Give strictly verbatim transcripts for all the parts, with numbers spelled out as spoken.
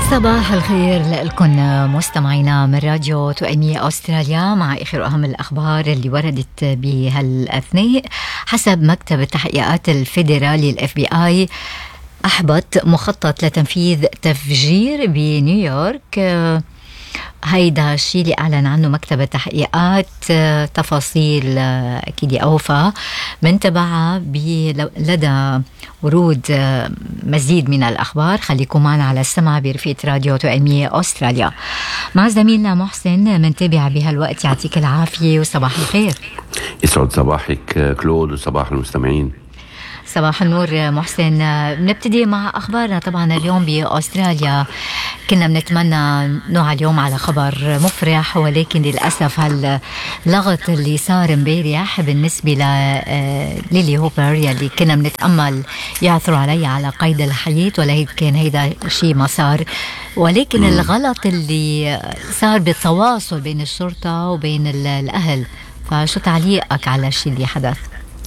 صباح الخير لكم مستمعينا من راديو توأمية أستراليا مع آخر أهم الأخبار اللي وردت بهالأثناء. حسب مكتب التحقيقات الفيدرالي الاف بي اي أحبط مخطط لتنفيذ تفجير بنيويورك. هيدا الشيء اللي أعلن عنه مكتب التحقيقات. تفاصيل أكيد أوفى من تبعها لدى ورود مزيد من الأخبار. خليكم معنا على السمع برفقة راديو توأمية أستراليا مع زميلنا محسن منتابع بهالوقت. يعطيك العافية وصباح الخير. يسعد صباحك كلود وصباح المستمعين. صباح النور محسن. بنبتدي مع أخبارنا. طبعا اليوم بأستراليا كنا بنتمنى نوع اليوم على خبر مفرح، ولكن للأسف هاللغط اللي صار امبارح بالنسبة لليلي هوبر يلي كنا بنتأمل يعثروا علي على قيد الحياة، ولكن هيدا شيء ما صار. ولكن الغلط اللي صار بالتواصل بين الشرطة وبين الأهل، فشو تعليقك على الشيء اللي حدث؟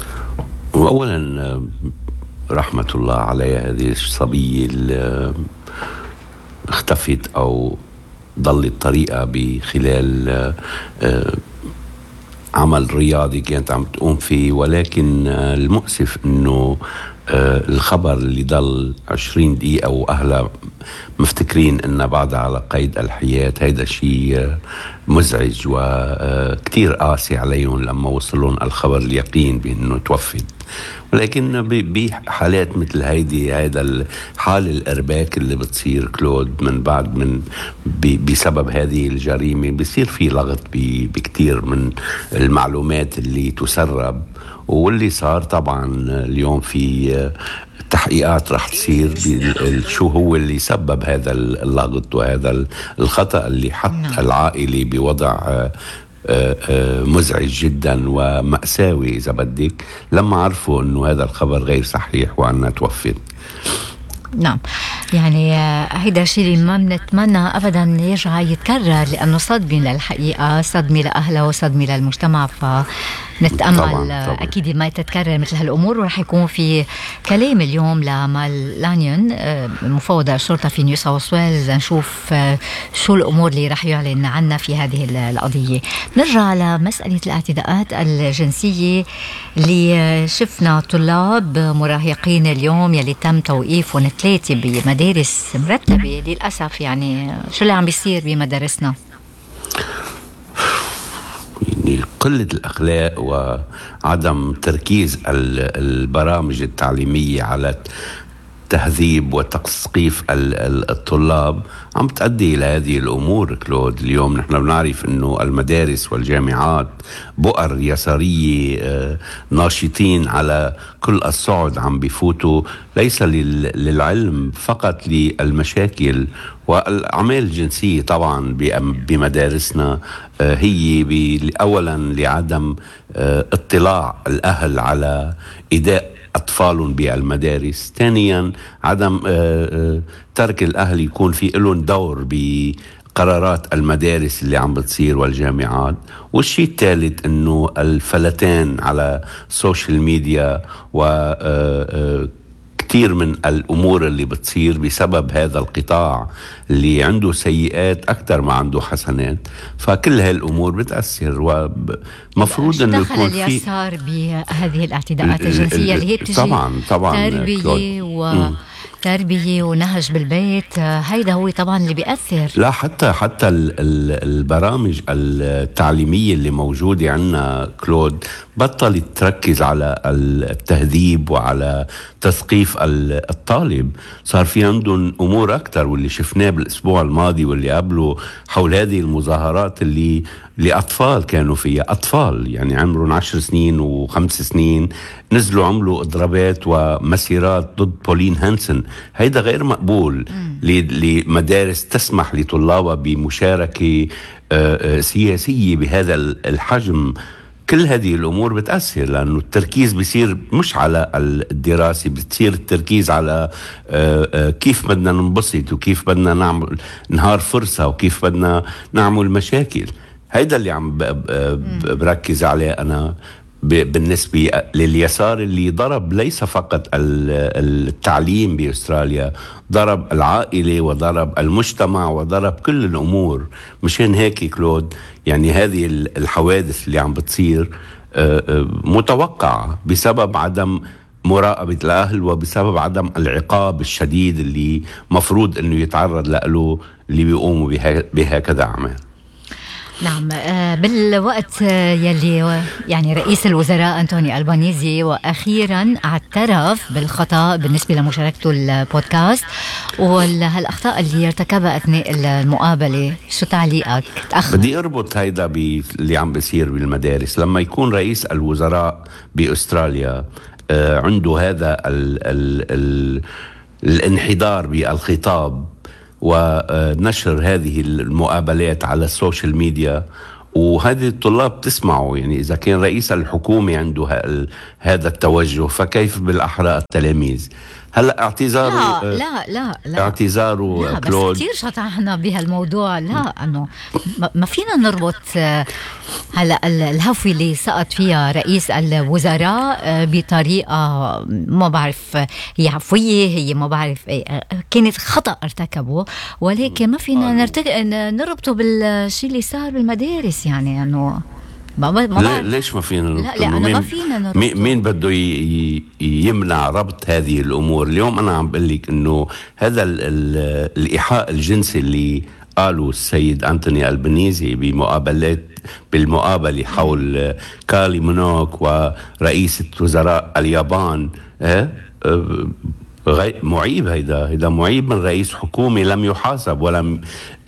وأولا رحمة الله عليها هذه الصبية اللي اختفت أو ضلت طريقة بخلال عمل رياضي كانت عم تقوم فيه. ولكن المؤسف أنه الخبر اللي ضل عشرين دقيقة وأهلها مفتكرين أنه بعدها على قيد الحياة، هيدا شيء مزعج وكتير قاسي عليهم لما وصلون الخبر اليقين بأنه توفت. ولكن بحالات مثل هيدي، هيدا الحال الارباك اللي بتصير كلود من بعد من بسبب هذه الجريمة، بيصير في لغط بكتير من المعلومات اللي تسرب. واللي صار طبعا اليوم في تحقيقات رح تصير شو هو اللي سبب هذا اللغط وهذا الخطأ اللي حط العائلة بوضع مزعج جدا ومأساوي إذا بدك، لما عرفوا أنه هذا الخبر غير صحيح وأنها توفت. نعم، يعني هيدا الشيء اللي ما بنتمنى أبدا يرجع يتكرر، لأنه صدمة للحقيقة، صدمة لأهله وصدمة للمجتمع. فنتأمل طبعاً طبعاً. أكيد ما تتكرر مثل هالأمور. ورح يكون في كلام اليوم لمال لانيون مفوضة الشرطة في نيو ساوث ويلز، نشوف شو الأمور اللي رح يعلن عنها في هذه القضية. نرجع لمسألة الاعتداءات الجنسية اللي شفنا طلاب مراهقين اليوم يلي تم توقيفهم ثلاثة بمدارس مرتبة. للأسف يعني شو اللي عم بيصير بمدارسنا؟ يعني قلة الأخلاق وعدم تركيز البرامج التعليمية على تهذيب وتثقيف الطلاب عم تؤدي إلى هذه الأمور كلود. اليوم نحن بنعرف أنه المدارس والجامعات بؤر يسارية ناشطين على كل الصعد عم بيفوتوا ليس للعلم فقط، للمشاكل والأعمال الجنسية. طبعا بمدارسنا هي أولا لعدم اطلاع الأهل على إداء أطفالهم بالمدارس، ثانيا عدم ترك الأهل يكون في لهم دور بقرارات المدارس اللي عم بتصير والجامعات، والشيء الثالث أنه الفلتان على السوشيال ميديا و كتير من الأمور اللي بتصير بسبب هذا القطاع اللي عنده سيئات أكتر ما عنده حسنات. فكل هالأمور بتأثر، ومفروض أنه يكون في اليسار بهذه الاعتداءات الجنسية اللي هي بتجي طبعا طبعا تربية و تربية ونهج بالبيت. هيدا هو طبعا اللي بيأثر. لا، حتى حتى البرامج التعليمية اللي موجودة عنا كلود بطلت تركز على التهذيب وعلى تثقيف الطالب. صار في عندهم أمور أكتر، واللي شفناه بالأسبوع الماضي واللي قبله حول هذه المظاهرات اللي لأطفال كانوا فيها، أطفال يعني عمرهم عشر سنين وخمس سنين، نزلوا عملوا إضرابات ومسيرات ضد بولين هانسن. هيدا غير مقبول لمدارس تسمح لطلابها بمشاركة سياسية بهذا الحجم. كل هذه الأمور بتأثر، لأنه التركيز بيصير مش على الدراسة، بتصير التركيز على كيف بدنا ننبسط وكيف بدنا نعمل نهار فرصة وكيف بدنا نعمل مشاكل. هيدا اللي عم بركز عليه أنا بالنسبة لليسار اللي ضرب ليس فقط التعليم بأستراليا، ضرب العائلة وضرب المجتمع وضرب كل الأمور. مشان هيك كلود يعني هذه الحوادث اللي عم بتصير متوقعة بسبب عدم مراقبة الأهل وبسبب عدم العقاب الشديد اللي مفروض أنه يتعرض له اللي بيقوموا بهكذا أعمال. نعم. بالوقت يلي يعني رئيس الوزراء أنتوني ألبانيزي وأخيرا اعترف بالخطأ بالنسبة لمشاركته البودكاست وهالأخطاء اللي ارتكبها أثناء المقابلة، شو تعليقك؟ تأخر. بدي أربط هيدا باللي عم بيصير بالمدارس. لما يكون رئيس الوزراء بأستراليا عنده هذا ال ال ال الانحدار بالخطاب ونشر هذه المقابلات على السوشيال ميديا، وهذه الطلاب تسمعوا، يعني إذا كان رئيس الحكومة عنده هذا التوجه فكيف بالأحرى التلاميذ؟ هلا اعتذاره لا لا لا, لا. اعتذاره لا كلود بس كتير شطحنا بهالموضوع. لا انه ما فينا نربط هلا الهفوه اللي سقط فيها رئيس الوزراء بطريقه ما بعرف هي عفويه، هي ما بعرف كانت خطأ ارتكبه، ولكن ما فينا نرتك... نربطه بالشيء اللي صار بالمدارس. يعني انه ما ما ليش ما فينا لا لا مين, ما فينا مين بده يمنع ربط هذه الأمور؟ اليوم أنا عم بقول لك إنه هذا ال ال الإيحاء الجنسي اللي قالوا السيد أنتوني ألبانيزي بمقابلات بالمقابلة حول كالي مونوك ورئيسة وزراء اليابان، اه معيب. هيدا هيدا معيب من رئيس حكومة لم يحاسب ولم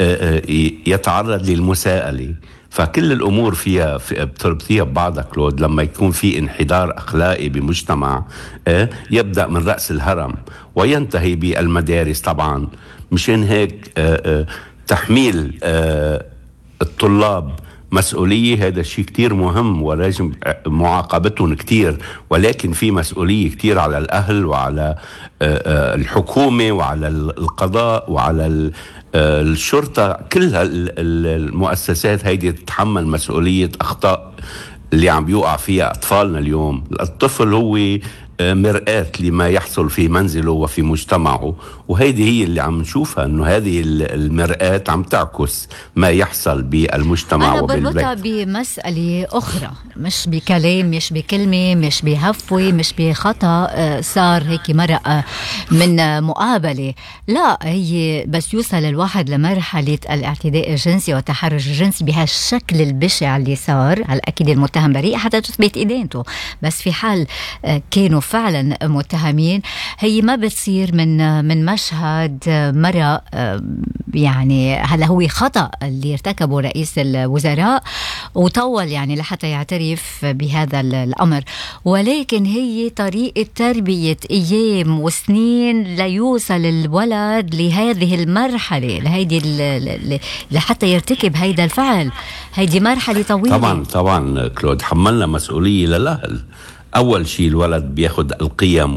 يتعرض للمساءلة. فكل الأمور فيها بتربطيها ببعضها كلود. لما يكون في انحدار أخلاقي بمجتمع اه يبدأ من رأس الهرم وينتهي بالمدارس طبعا. مشان هيك اه اه تحميل اه الطلاب مسؤولية هذا الشيء كتير مهم ولازم معاقبتهم كتير، ولكن في مسؤولية كتير على الأهل وعلى الحكومة وعلى القضاء وعلى الشرطة. كل المؤسسات هيدي تتحمل مسؤولية أخطاء اللي عم بيوقع فيها أطفالنا اليوم. الطفل هو مرآة لما يحصل في منزله وفي مجتمعه، وهيدي هي اللي عم نشوفها، انه هذه المرآة عم تعكس ما يحصل بالمجتمع أنا وبالبيت. أنا بربطها بمسألة أخرى، مش بكلام، مش بكلمة، مش بهفوة، مش بخطأ صار هيك مرق من مقابلة. لا، هي بس يوصل الواحد لمرحلة الاعتداء الجنسي والتحرش الجنسي بهالشكل البشع اللي صار، هلا أكيد المتهم بريء حتى تثبت إدانته، بس في حال كانوا فعلا متهمين هي ما بتصير من من مشهد مرة. يعني هلا هو خطأ اللي ارتكبه رئيس الوزراء وطول يعني لحتى يعترف بهذا الأمر، ولكن هي طريقة تربية أيام وسنين ليوصل الولد لهذه المرحلة لهيدي لحتى يرتكب هيدا الفعل. هيدي مرحلة طويلة. طبعا طبعا كلود حملنا مسؤولية للأهل. أول شيء الولد بياخد القيم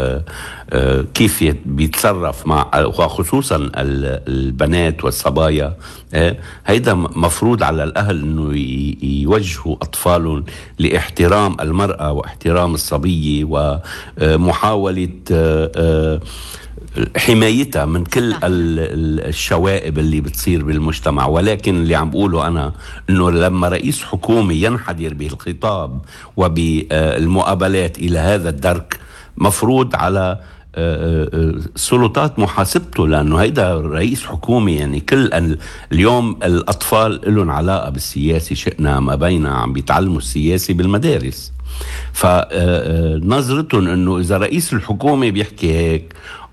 وكيف بيتصرف مع وخصوصا البنات والصبايا. هيدا مفروض على الأهل أنه يوجهوا أطفالهم لاحترام المرأة واحترام الصبية ومحاولة حمايتها من كل الشوائب اللي بتصير بالمجتمع. ولكن اللي عم بقوله أنا أنه لما رئيس حكومة ينحدر بالخطاب وبالمقابلات إلى هذا الدرك مفروض على سلطات محاسبته، لأنه هيدا رئيس حكومة. يعني كل اليوم الأطفال لهم علاقة بالسياسة، شئنا ما بينا عم بيتعلموا السياسة بالمدارس. فنظرتهم أنه إذا رئيس الحكومة بيحكي هيك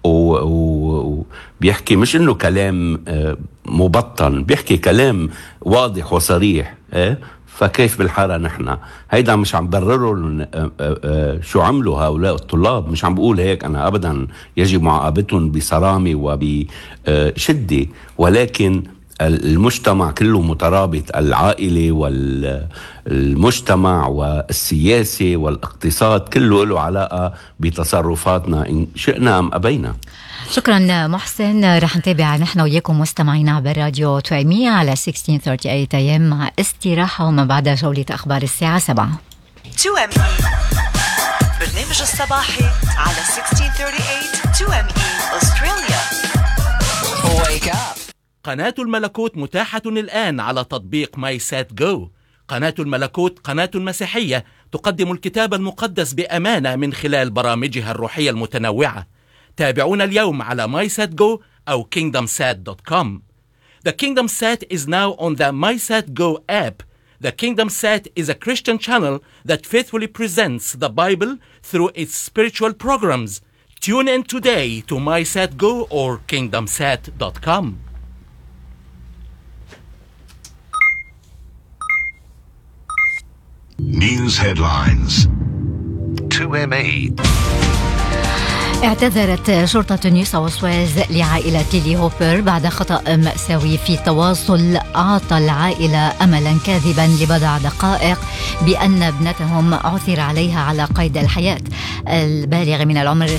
وبيحكي مش انه كلام مبطن، بيحكي كلام واضح وصريح، فكيف بالحالة نحن؟ هيدا مش عم برروا شو عملوا هؤلاء الطلاب، مش عم بقول هيك أنا أبدا. يجب معاقبتهم بصرامة وبشدة، ولكن المجتمع كله مترابط. العائلة والمجتمع والسياسة والاقتصاد كله له علاقة بتصرفاتنا إن شئنا أم أبينا. شكرا محسن. رح نتابع نحن وياكم مستمعينا عبر راديو توأمية على ستة عشر ثلاثة وثلاثين أي إم مع استراحة ومن بعدها جولة أخبار الساعة سبعة. تو إم إي. برنامج الصباحي على ستة عشر ثلاثين وثمانين تو إم إي أستراليا. Wake up. قناة الملكوت متاحة الآن على تطبيق ماي سات جو. قناة الملكوت قناة مسيحية تقدم الكتاب المقدس بأمانة من خلال برامجها الروحية المتنوعة. تابعونا اليوم على ماي سات جو أو كينغدم سات دوت كوم. The KingdomSat is now on the MySatGo app. The KingdomSat is a Christian channel that faithfully presents the Bible through its spiritual programs. Tune in today to MySatGo or kingdom sat dot com. News headlines. تو إم إي. اعتذرت شرطة نيو ساوث ويلز لعائلة ليلي هوبر بعد خطأ مأساوي في تواصل أعطى العائلة أملا كاذبا لبضع دقائق بأن ابنتهم عثر عليها على قيد الحياة. البالغ من العمر